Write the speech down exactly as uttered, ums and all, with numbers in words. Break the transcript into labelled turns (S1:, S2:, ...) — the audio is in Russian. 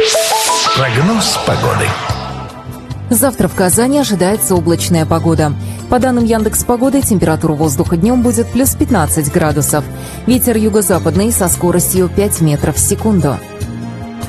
S1: Прогноз погоды.
S2: Завтра в Казани ожидается облачная погода. По данным Яндекс.Погоды, температура воздуха днем будет плюс пятнадцать градусов. Ветер юго-западный со скоростью пять метров в секунду.